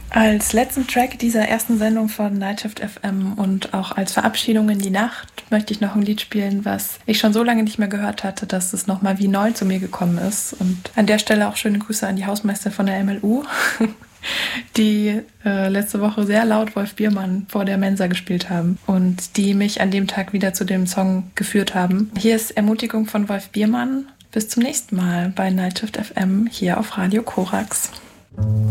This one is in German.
Als letzten Track dieser ersten Sendung von Nightshift FM und auch als Verabschiedung in die Nacht möchte ich noch ein Lied spielen, was ich schon so lange nicht mehr gehört hatte, dass es nochmal wie neu zu mir gekommen ist. Und an der Stelle auch schöne Grüße an die Hausmeisterin von der MLU, die letzte Woche sehr laut Wolf Biermann vor der Mensa gespielt haben und die mich an dem Tag wieder zu dem Song geführt haben. Hier ist Ermutigung von Wolf Biermann. Bis zum nächsten Mal bei Nightshift FM hier auf Radio Korax.